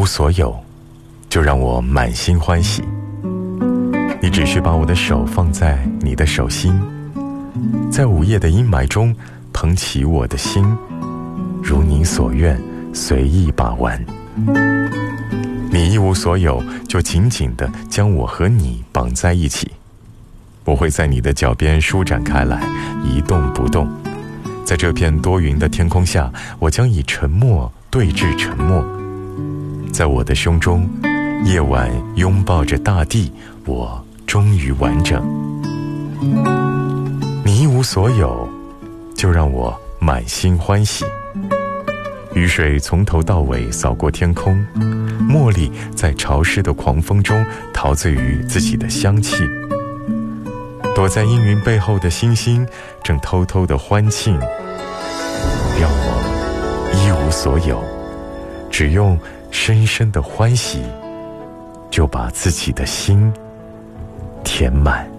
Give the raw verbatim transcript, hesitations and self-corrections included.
无所有，就让我满心欢喜。你只需把我的手放在你的手心，在午夜的阴霾中捧起我的心，如你所愿，随意把玩。你一无所有，就紧紧地将我和你绑在一起。我会在你的脚边舒展开来，一动不动。在这片多云的天空下，我将以沉默对峙沉默。在我的胸中，夜晚拥抱着大地，我终于完整。你一无所有，就让我满心欢喜。雨水从头到尾扫过天空，茉莉在潮湿的狂风中陶醉于自己的香气。躲在阴云背后的星星正偷偷地欢庆，让我一无所有，只用深深的欢喜就把自己的心填满。